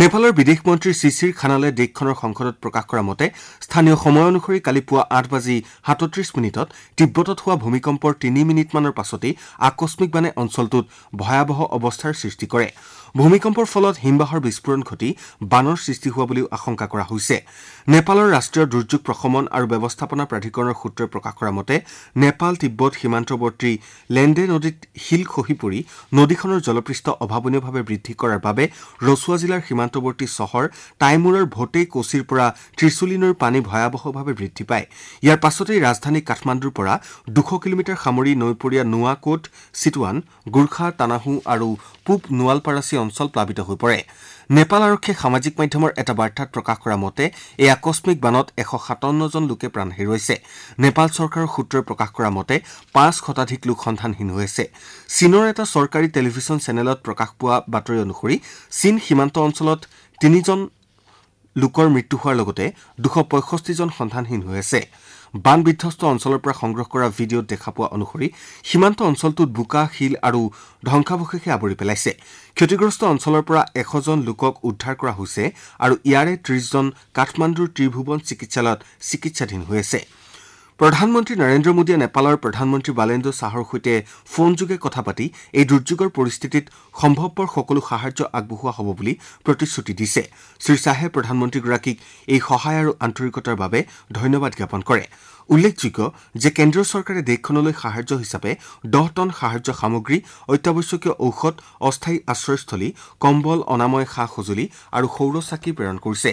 নেপালৰ বিদেশ মন্ত্ৰী শিশিৰ খানালে দেশখনৰ সংসদত প্ৰকাশ কৰা মতে স্থানীয় সময় অনুসৰি কালি পুৱা 8:37 তিব্বতত হোৱা ভূমিকম্পৰ 3 মিনিটমানৰ পাছতেই আকস্মিকভাৱে অঞ্চলটোত ভয়াৱহ অৱস্থাৰ সৃষ্টি কৰে। ভূমিকম্পৰ ফলত হিমবাহৰ বিস্ফোৰণ ঘটি বানৰ সৃষ্টি হোৱা বুলিও আশংকা কৰা হৈছে। নেপালৰ ৰাষ্ট্ৰীয় দুৰ্যোগ প্ৰশমন আৰু ব্যৱস্থাপনা প্ৰাধিকৰণৰ সূত্ৰই প্ৰকাশ কৰা মতে নেপাল তিব্বত সীমান্তৱৰ্তী লেণ্ডে নদীত শিল খহি পৰি নদীখনৰ জলপৃষ্ঠ অভাৱনীয়ভাৱে বৃদ্ধি কৰাৰ বাবে ৰচুৱা জিলাৰ সীমান্তৱৰ্তী চহৰ টাইমুৰৰ ভোটে কোচিৰ পৰা ত্ৰিচুলী নৈৰ পানী ভয়াৱহভাৱে বৃদ্ধি পায়। ইয়াৰ পাছতেই ৰাজধানী কাঠমাণ্ডুৰ পৰা 200 কিলোমিটাৰ সামৰি নৈপৰীয়া নুৱাকোট, চিটুৱান, গুৰ্খা, তানাহু আৰু পূব নোৱালপাৰাচী অঞ্চল প্লাবিত হৈ পৰে। নেপাল আৰক্ষীয়ে সামাজিক মাধ্যমৰ এটা বাৰ্তাত প্ৰকাশ কৰা মতে এই আকস্মিক বানত 157জন লোকে প্ৰাণ হেৰুৱাইছে। নেপাল চৰকাৰৰ সূত্ৰই প্ৰকাশ কৰা মতে 5 শতাধিক লোক সন্ধানহীন হৈ আছে। চীনৰ এটা চৰকাৰী টেলিভিছন চেনেলত প্ৰকাশ পোৱা বাতৰি অনুসৰি চীন সীমান্ত অঞ্চলত 3জন লোকৰ মৃত্যু হোৱাৰ লগতে 265জন সন্ধানহীন হৈ আছে। বান বিধ্বস্ত অঞ্চলৰ পৰা সংগ্ৰহ কৰা ভিডিঅ'ত দেখা পোৱা অনুসৰি সীমান্ত অঞ্চলটোত বোকা, শিল আৰু ধ্বংসাৱশেষে আৱৰি পেলাইছে। ক্ষতিগ্ৰস্ত অঞ্চলৰ পৰা 100জন লোকক উদ্ধাৰ কৰা হৈছে আৰু ইয়াৰে 30জন কাঠমাণ্ডুৰ ত্ৰিভুৱন চিকিৎসালয়ত চিকিৎসাধীন হৈ আছে। প্ৰধানমন্ত্ৰী নৰেন্দ্ৰ মোদীয়ে নেপালৰ প্ৰধানমন্ত্ৰী বালেন্দ্ৰ শ্বাহৰ সৈতে ফোনযোগে কথা পাতি এই দুৰ্যোগৰ পৰিস্থিতিত সম্ভৱপৰ সকলো সাহায্য আগবঢ়োৱা হ'ব বুলি প্ৰতিশ্ৰুতি দিছে। শ্ৰীশ্বাহে প্ৰধানমন্ত্ৰীগৰাকীক এই সহায় আৰু আন্তৰিকতাৰ বাবে ধন্যবাদ জ্ঞাপন কৰে। উল্লেখযোগ্য যে কেন্দ্ৰীয় চৰকাৰে দেশখনলৈ সাহায্য হিচাপে 10 টন সাহায্য সামগ্ৰী, অত্যাৱশ্যকীয় ঔষধ, অস্থায়ী আশ্ৰয়স্থলী, কম্বল, অনাময় সা সঁজুলি আৰু সৌৰ চাকি প্ৰেৰণ কৰিছে।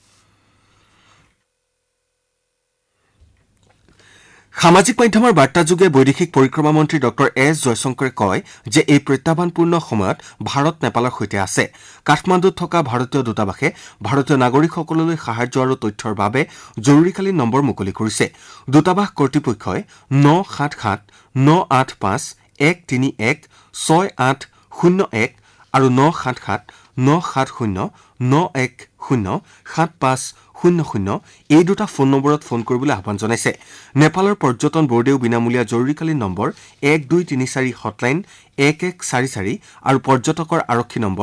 সামাজিক মাধ্যমৰ বাৰ্তাযোগে বৈদেশিক পৰিক্ৰমা মন্ত্ৰী ড এছ জয়শংকৰে কয় যে এই প্ৰত্যাহ্বানপূৰ্ণ সময়ত ভাৰত নেপালৰ সৈতে আছে। কাঠমাণ্ডুত থকা ভাৰতীয় দূতাবাসে ভাৰতীয় নাগৰিকসকললৈ সাহায্য আৰু তথ্যৰ বাবে জৰুৰীকালীন নম্বৰ মুকলি কৰিছে। দূতাবাস কৰ্তৃপক্ষই 977-131-131-6801 আৰু 977-970-910-7500 এই দুটা ফোন নম্বৰত ফোন কৰিবলৈ আহ্বান জনাইছে। নেপালৰ পৰ্যটন বৰ্ডেও বিনামূলীয়া জৰুৰীকালীন নম্বৰ 1234 হটলাইন 1144 আৰু পৰ্যটকৰ আৰক্ষী নম্বৰ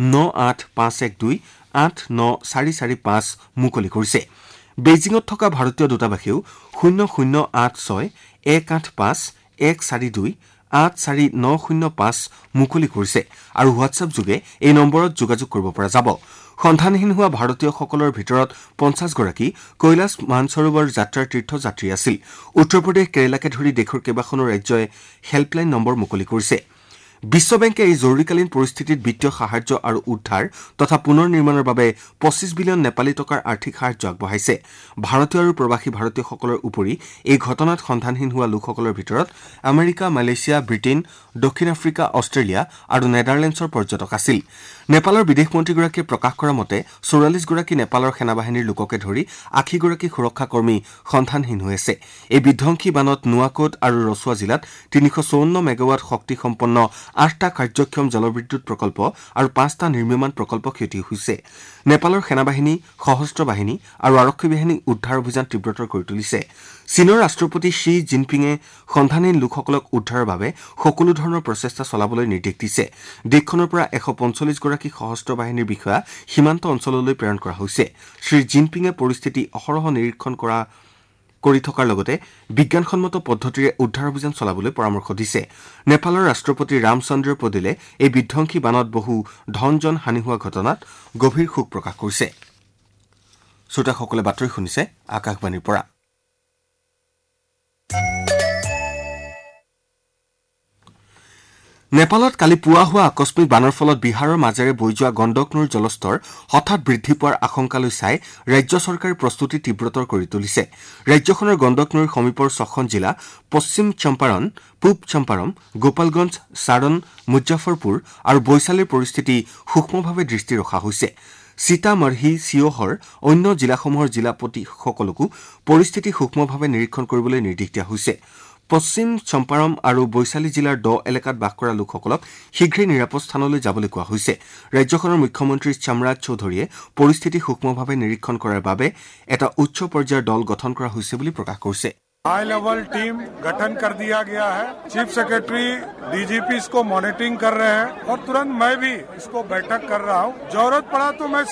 98512-89445 মুকলি কৰিছে। বেইজিঙত থকা ভাৰতীয় দূতাবাসেও 0086-185-142-84905 মুকলি কৰিছে আৰু হোৱাটছএপ যোগে এই নম্বৰত যোগাযোগ কৰিব পৰা যাব। সন্ধানহীন হোৱা ভাৰতীয়সকলৰ ভিতৰত 50গৰাকী কৈলাশ মানসৰোবৰ যাত্ৰাৰ তীৰ্থযাত্ৰী আছিল। উত্তৰ প্ৰদেশ, কেৰালাকে ধৰি দেশৰ কেইবাখনো ৰাজ্যই হেল্পলাইন নম্বৰ মুকলি কৰিছে। বিশ্ব বেংকে এই জৰুৰীকালীন পৰিস্থিতিত বিত্তীয় সাহায্য আৰু উদ্ধাৰ তথা পুনৰ নিৰ্মাণৰ বাবে 25 বিলিয়ন নেপালী টকাৰ আৰ্থিক সাহায্য আগবঢ়াইছে। ভাৰতীয় আৰু প্ৰৱাসী ভাৰতীয়সকলৰ উপৰি এই ঘটনাত সন্ধানহীন হোৱা লোকসকলৰ ভিতৰত আমেৰিকা, মালয়েছিয়া, ব্ৰিটেইন, দক্ষিণ আফ্ৰিকা, অষ্ট্ৰেলিয়া আৰু নেদাৰলেণ্ডছৰ পৰ্যটক আছিল। নেপালৰ বিদেশ মন্ত্ৰীগৰাকীয়ে প্ৰকাশ কৰা মতে 44গৰাকী নেপালৰ সেনাবাহিনীৰ লোককে ধৰি 80গৰাকী সুৰক্ষা কৰ্মী সন্ধানহীন হৈ আছে। এই বিধ্বংসী বানত নুৱাকোট আৰু ৰচুৱা জিলাত 354 মেগাৱাট শক্তিসম্পন্ন 8টা কাৰ্যক্ষম জলবিদ্যুৎ প্ৰকল্প আৰু 5টা নিৰ্মীয়মান প্ৰকল্প ক্ষতি হৈছে। নেপালৰ সেনাবাহিনী, সশস্ত্ৰ বাহিনী আৰু আৰক্ষী বাহিনী উদ্ধাৰ অভিযান তীব্ৰতৰ কৰি তুলিছে। চীনৰ ৰাষ্ট্ৰপতি শ্বি জিনপিঙে সন্ধানহীন লোকসকলক উদ্ধাৰৰ বাবে সকলো ধৰণৰ প্ৰচেষ্টা চলাবলৈ নিৰ্দেশ দিছে। দেশখনৰ পৰা 145গৰাকী সশস্ত্ৰ বাহিনীৰ বিষয়া সীমান্ত অঞ্চললৈ প্ৰেৰণ কৰা হৈছে। শ্ৰী জিনপিঙে পৰিস্থিতি অহৰহ নিৰীক্ষণ কৰি থকাৰ লগতে বিজ্ঞানসন্মত পদ্ধতিৰে উদ্ধাৰ অভিযান চলাবলৈ পৰামৰ্শ দিছে। নেপালৰ ৰাষ্ট্ৰপতি ৰামচন্দ্ৰ পদেলে এই বিধ্বংসী বানত বহু ধন-জন হানি হোৱা ঘটনাত গভীৰ শোক প্ৰকাশ কৰিছে। শ্ৰোতাসকলে বাতৰি শুনিছে আকাশবাণীৰ পৰা। নেপালত কালি পুৱা হোৱা আকস্মিক বানৰ ফলত বিহাৰৰ মাজেৰে বৈ যোৱা গণ্ডক নৈৰ জলস্তৰ হঠাৎ বৃদ্ধি পোৱাৰ আশংকালৈ চাই ৰাজ্য চৰকাৰে প্ৰস্তুতি তীব্ৰতৰ কৰি তুলিছে। ৰাজ্যখনৰ গণ্ডক নৈৰ সমীপৰ 6খন জিলা পশ্চিম চম্পাৰণ, পূব চম্পাৰণ, গোপালগঞ্জ, সাৰন, মুজফ্ফৰপুৰ আৰু বৈশালীৰ পৰিস্থিতি সূক্ষ্মভাৱে দৃষ্টি ৰখা হৈছে। সীতামঢ়ি, চিঅ'হৰ অন্য জিলাসমূহৰ জিলাপতিসকলকো পৰিস্থিতি সূক্ষ্মভাৱে নিৰীক্ষণ কৰিবলৈ নিৰ্দেশ দিয়া হৈছে। পশ্চিম চম্পাৰণ আৰু বৈশালী জিলাৰ দ এলেকাত বাস কৰা লোকসকলক শীঘ্ৰেই নিৰাপদ স্থানলৈ যাবলৈ কোৱা হৈছে। ৰাজ্যখনৰ মুখ্যমন্ত্ৰী চামৰাজ চৌধুৰীয়ে পৰিস্থিতি সূক্ষ্মভাৱে নিৰীক্ষণ কৰাৰ বাবে এটা উচ্চ পৰ্যায়ৰ দল গঠন কৰা হৈছে বুলি প্ৰকাশ কৰিছে। हाई लेवल टीम गठन कर दिया गया है। चीफ सेक्रेटरी, डीजीपी इसको मॉनिटरिंग कर रहे हैं और तुरंत मैं भी इसको बैठक कर रहा हूँ। जरूरत पड़ा तो मैं